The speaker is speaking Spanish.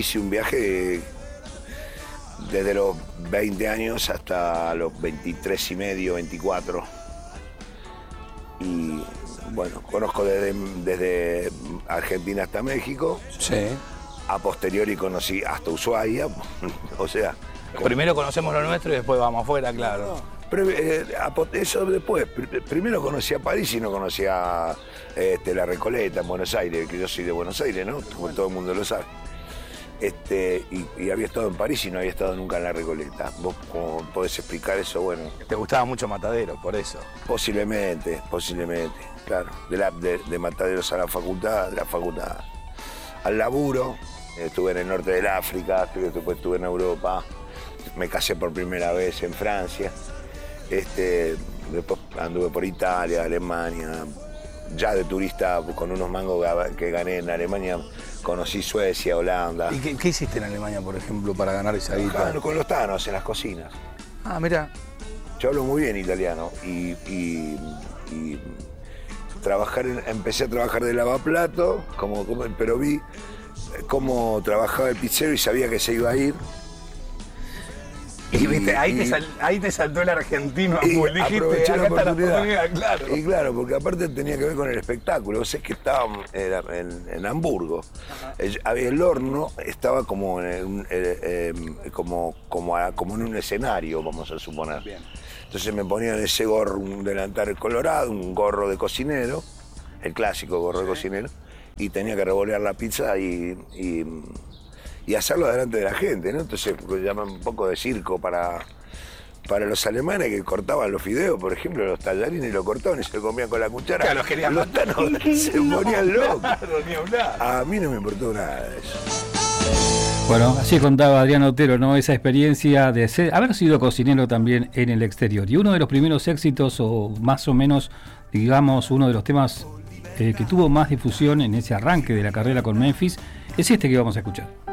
hice un viaje desde los 20 años hasta los 23 y medio, 24. Y bueno, conozco desde Argentina hasta México. Sí. A posteriori conocí hasta Ushuaia. O sea... Primero conocemos lo nuestro y después vamos afuera, claro. Pero, eso después. Primero conocí a París y no conocía la Recoleta en Buenos Aires, que yo soy de Buenos Aires, ¿no? Como todo el mundo lo sabe. Y había estado en París y no había estado nunca en la Recoleta. ¿Vos cómo podés explicar eso? Bueno. ¿Te gustaba mucho Matadero, por eso? Posiblemente, claro. De Mataderos a la facultad, de la facultad al laburo. Estuve en el norte del África, después estuve en Europa. Me casé por primera vez en Francia. Después anduve por Italia, Alemania. Ya de turista, con unos mangos que gané en Alemania, conocí Suecia, Holanda. ¿Y qué hiciste en Alemania, por ejemplo, para ganar esa guita? Con los tanos en las cocinas. Ah, mira. Yo hablo muy bien italiano y empecé a trabajar de lavaplato, pero vi cómo trabajaba el pizzero y sabía que se iba a ir. Y viste, ahí te saltó el argentino. Aproveché la oportunidad. Claro. Y claro, porque aparte tenía que ver con el espectáculo. Vos sabés que estaba en Hamburgo. Había el horno, estaba como en un escenario, vamos a suponer. Bien. Entonces me ponían ese gorro, un delantal colorado, un gorro de cocinero, el clásico gorro de cocinero, y tenía que revolear la pizza y hacerlo delante de la gente, ¿no? Entonces llaman un poco de circo para los alemanes que cortaban los fideos, por ejemplo, los tallarines los cortaban y se lo comían con la cuchara. Claro, los tanos se ponían locos. Ni hablar. A mí no me importó nada de eso. Bueno, así contaba Adrián Otero, ¿no? Esa experiencia de haber sido cocinero también en el exterior. Y uno de los primeros éxitos, o más o menos, digamos, uno de los temas que tuvo más difusión en ese arranque de la carrera con Memphis, es este que vamos a escuchar.